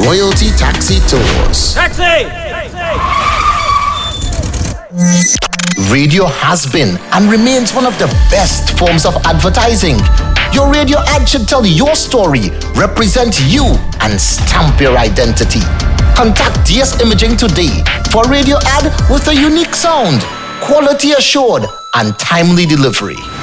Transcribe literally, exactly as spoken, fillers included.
Royalty Taxi Tours. Taxi! Radio has been and remains one of the best forms of advertising. Your radio ad should tell your story, represent you, and stamp your identity. Contact D S Imaging today for a radio ad with a unique sound, quality assured, and timely delivery.